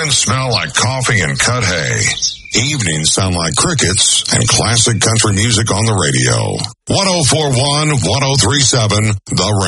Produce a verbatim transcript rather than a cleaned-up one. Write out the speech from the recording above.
Mornings smell like coffee and cut hay. Evenings sound like crickets and classic country music on the radio. one oh four one, one oh three seven, The